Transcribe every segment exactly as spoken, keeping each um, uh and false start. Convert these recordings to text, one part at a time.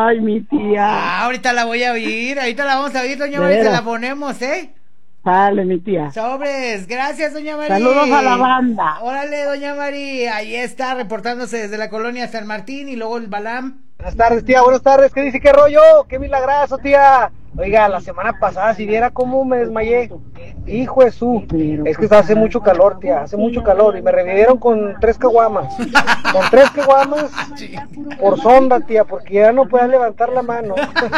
Ay, mi tía. Ah, ahorita la voy a oír, ahorita la vamos a oír, doña ¿De María, se veras? la ponemos, ¿eh? Sale, mi tía. Sobres, gracias, doña María. Saludos a la banda. Órale, doña María, ahí está, reportándose desde la colonia San Martín y luego el Balam. Buenas tardes, tía, buenas tardes. ¿Qué dice? ¿Qué rollo? ¡Qué milagrazo, tía! Oiga, la semana pasada, si viera cómo me desmayé. Hijo de su. Es que hace mucho calor, tía, hace mucho calor. Y me revivieron con tres caguamas. Con tres caguamas por sonda, tía, porque ya no puedo levantar la mano.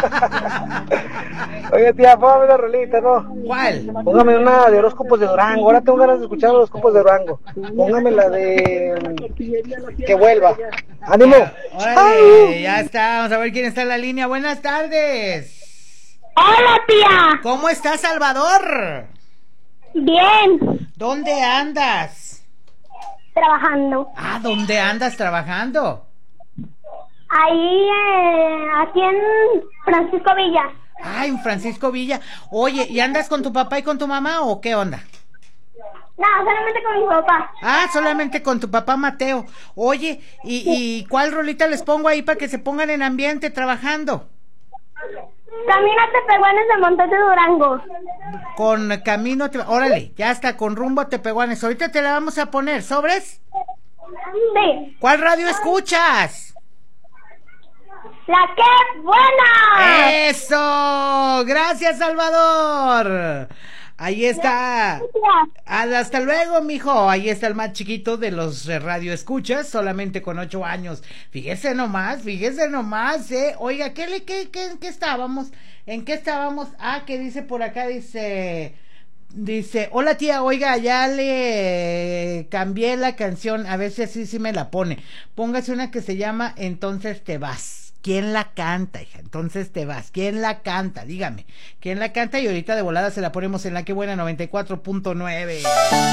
Oiga, tía, póngame una rolita, ¿no? ¿Cuál? Póngame una de horóscopos de Durango. Ahora tengo ganas de escuchar los horóscopos de Durango. Póngame la de... Que vuelva. ¡Ánimo! Órale, ya está, vamos a ver quién está en la línea. Buenas tardes. Hola, tía. ¿Cómo está Salvador? Bien. ¿Dónde andas? Trabajando. Ah, ¿dónde andas trabajando? Ahí, eh, aquí en Francisco Villa. Ah, en Francisco Villa. Oye, ¿y andas con tu papá y con tu mamá o qué onda? No, solamente con mi papá. Ah, solamente con tu papá Mateo. Oye, ¿y, y cuál rolita les pongo ahí para que se pongan en ambiente trabajando? Camino a Tepehuanes de Montes de Durango. Con camino, te... órale, ya está, con rumbo a Tepehuanes. Ahorita te la vamos a poner, ¿sobres? Sí. ¿Cuál radio escuchas? La que buena. ¡Eso! ¡Gracias, Salvador! Ahí está. Hasta luego, mijo. Ahí está el más chiquito de los radio escuchas, solamente con ocho años. Fíjese nomás, fíjese nomás, eh. Oiga, ¿qué le, qué, qué, en qué estábamos? ¿En qué estábamos? Ah, que dice por acá, dice, dice, hola tía, oiga, ya le cambié la canción, a ver si así sí me la pone. Póngase una que se llama Entonces te vas. ¿Quién la canta, hija? Entonces te vas. ¿Quién la canta? Dígame. ¿Quién la canta? Y ahorita de volada se la ponemos en la que buena noventa y cuatro punto nueve.